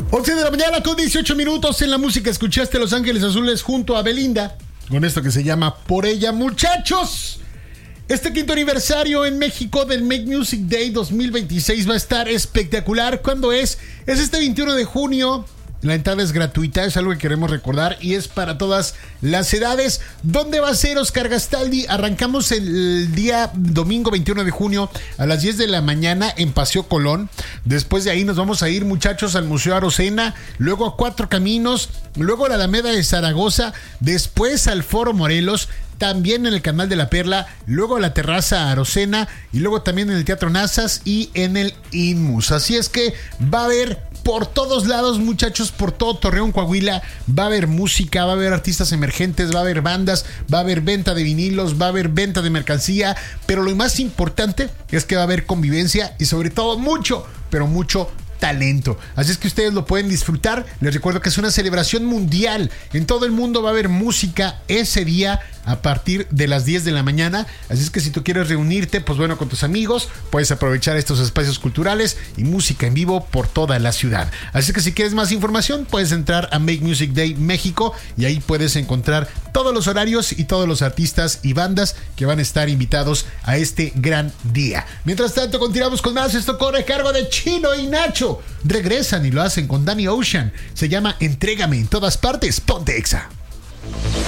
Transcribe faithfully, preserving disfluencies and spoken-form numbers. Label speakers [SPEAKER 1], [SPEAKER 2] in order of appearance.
[SPEAKER 1] once de la mañana con dieciocho minutos. En la música escuchaste Los Ángeles Azules junto a Belinda con esto que se llama Por Ella. Muchachos, este quinto aniversario en México del Make Music Day dos mil veintiséis va a estar espectacular. ¿Cuándo es? Es este veintiuno de junio. La entrada es gratuita, es algo que queremos recordar y es para todas las edades. ¿Dónde va a ser, Oscar Gastaldi? Arrancamos el día domingo veintiuno de junio a las diez de la mañana en Paseo Colón. Después de ahí nos vamos a ir, muchachos, al Museo Arocena, luego a Cuatro Caminos, luego a la Alameda de Zaragoza, después al Foro Morelos, también en el Canal de la Perla, luego a la Terraza Arocena y luego también en el Teatro Nazas y en el Inmus. Así es que va a haber por todos lados, muchachos, por todo Torreón, Coahuila, va a haber música, va a haber artistas emergentes, va a haber bandas, va a haber venta de vinilos, va a haber venta de mercancía, pero lo más importante es que va a haber convivencia y sobre todo mucho, pero mucho talento. Así es que ustedes lo pueden disfrutar. Les recuerdo que es una celebración mundial. En todo el mundo va a haber música ese día a partir de las diez de la mañana. Así es que si tú quieres reunirte, pues bueno, con tus amigos, puedes aprovechar estos espacios culturales y música en vivo por toda la ciudad. Así que si quieres más información, puedes entrar a Make Music Day México y ahí puedes encontrar todos los horarios y todos los artistas y bandas que van a estar invitados a este gran día. Mientras tanto, continuamos con más. Esto corre a cargo de Chino y Nacho. Regresan y lo hacen con Danny Ocean. Se llama Entrégame. En todas partes, ponte Exa.